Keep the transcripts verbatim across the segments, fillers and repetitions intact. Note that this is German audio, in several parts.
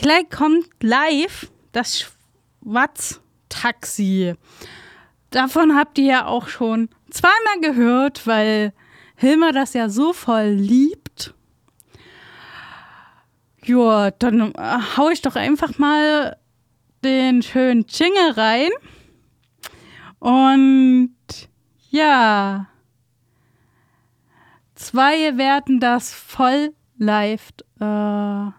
Gleich kommt live das Schwarztaxi. Davon habt ihr ja auch schon zweimal gehört, weil Hilmar das ja so voll liebt. Ja, dann hau ich doch einfach mal den schönen Jingle rein. Und ja, zwei werden das voll live, äh, ja,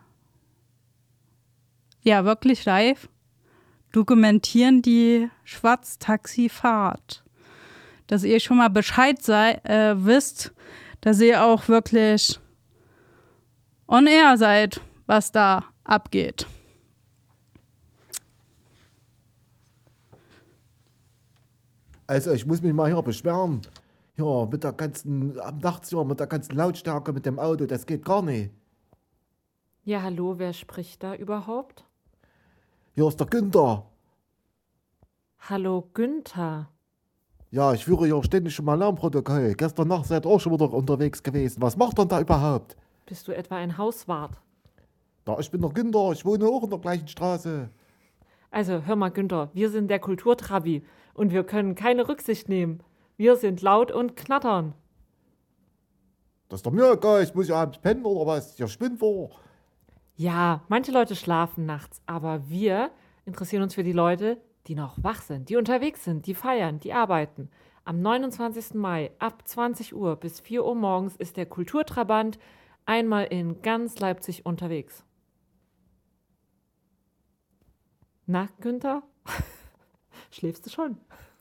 wirklich live dokumentieren, die Schwarztaxifahrt. Dass ihr schon mal Bescheid sei, äh, wisst, dass ihr auch wirklich on air seid, was da abgeht. Also ich muss mich mal hier beschweren. Ja, mit der ganzen, am nachts hier, mit der ganzen Lautstärke mit dem Auto, das geht gar nicht. Ja, hallo, wer spricht da überhaupt? Hier ist der Günther. Hallo, Günther. Ja, ich führe hier ständig schon mal Alarmprotokoll. Gestern Nacht seid ihr auch schon wieder unterwegs gewesen. Was macht denn da überhaupt? Bist du etwa ein Hauswart? Ja, ich bin der Günther, ich wohne auch in der gleichen Straße. Also, hör mal, Günther, wir sind der Kulturtrabi und wir können keine Rücksicht nehmen. Wir sind laut und knattern. Das ist doch mir egal, ich muss ja abends pennen oder was? Ihr spinnt vor. Ja, manche Leute schlafen nachts, aber wir interessieren uns für die Leute, die noch wach sind, die unterwegs sind, die feiern, die arbeiten. Am neunundzwanzigsten Mai ab zwanzig Uhr bis vier Uhr morgens ist der Kulturtrabant einmal in ganz Leipzig unterwegs. Na, Günther? Schläfst du schon?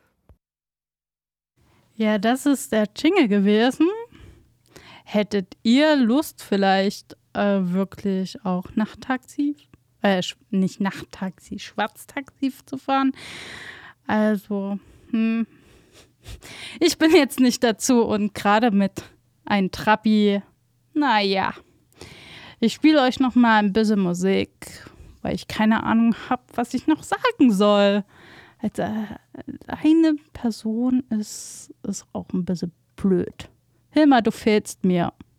Ja, das ist der Jingle gewesen. Hättet ihr Lust vielleicht äh, wirklich auch Nachttaxi, äh, nicht Nachttaxi, Schwarztaxi zu fahren? Also, hm, ich bin jetzt nicht dazu und gerade mit einem Trabi, naja, ich spiele euch noch mal ein bisschen Musik, weil ich keine Ahnung habe, was ich noch sagen soll. Also, eine Person ist, ist auch ein bisschen blöd. Hilmar, du fehlst mir.